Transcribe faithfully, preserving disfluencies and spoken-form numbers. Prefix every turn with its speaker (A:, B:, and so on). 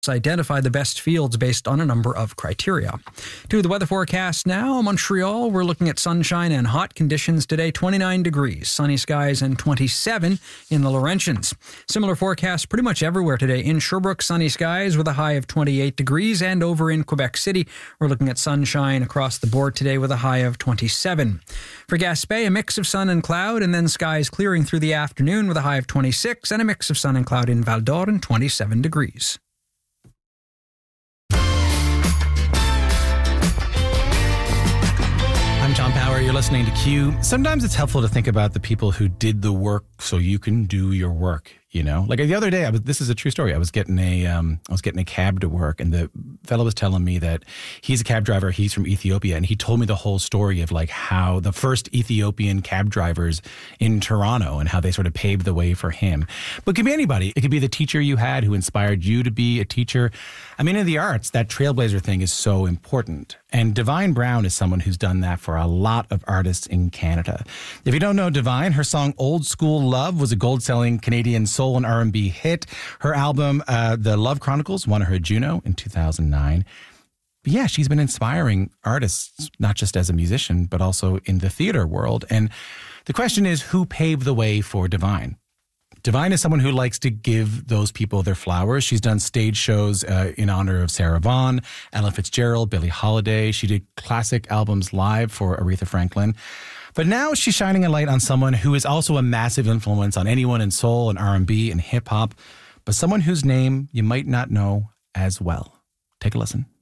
A: identify the best fields based on a number of criteria. To the weather forecast now, Montreal, we're looking at sunshine and hot conditions today, twenty-nine degrees, sunny skies and twenty-seven in the Laurentians. Similar forecast pretty much everywhere today. In Sherbrooke, sunny skies with a high of twenty-eight degrees, and over in Quebec City, we're looking at sunshine across the board today with a high of twenty-seven. For Gaspé, a mix of sun and cloud, and then skies clearing through the afternoon with a high of twenty-six, and a mix of sun and cloud in Val d'Or and twenty-seven degrees.
B: I'm John Power. You're listening to Q. Sometimes it's helpful to think about the people who did the work so you can do your work. You know, like the other day, I was, this is a true story. I was getting a, um, I was getting a cab to work, and the fellow was telling me that he's a cab driver. He's from Ethiopia, and he told me the whole story of like how the first Ethiopian cab drivers in Toronto and how they sort of paved the way for him. But it could be anybody. It could be the teacher you had who inspired you to be a teacher. I mean, in the arts, that trailblazer thing is so important. And Divine Brown is someone who's done that for a lot of artists in Canada. If you don't know Divine, her song Old School Love was a gold-selling Canadian soul and R and B hit. Her album, uh, The Love Chronicles, won her a Juno in two thousand nine. But yeah, she's been inspiring artists, not just as a musician, but also in the theater world. And the question is, who paved the way for Divine? Divine is someone who likes to give those people their flowers. She's done stage shows uh, in honor of Sarah Vaughan, Ella Fitzgerald, Billie Holiday. She did classic albums live for Aretha Franklin. But now she's shining a light on someone who is also a massive influence on anyone in soul and R and B and hip hop, but someone whose name you might not know as well. Take a listen.